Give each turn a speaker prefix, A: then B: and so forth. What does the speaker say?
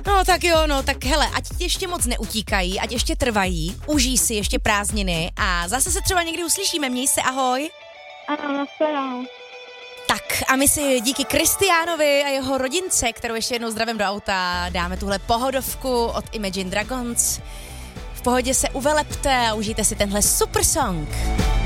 A: No tak jo, no tak hele, ať ti ještě moc neutíkají, ať ještě trvají, užij si ještě prázdniny a zase se třeba někdy uslyšíme, měj se, ahoj.
B: Ano, nashledanou.
A: Tak a my si díky Kristiánovi a jeho rodince, kterou ještě jednou zdravím do auta, dáme tuhle pohodovku od Imagine Dragons. V pohodě se uvelepte a užijte si tenhle super song.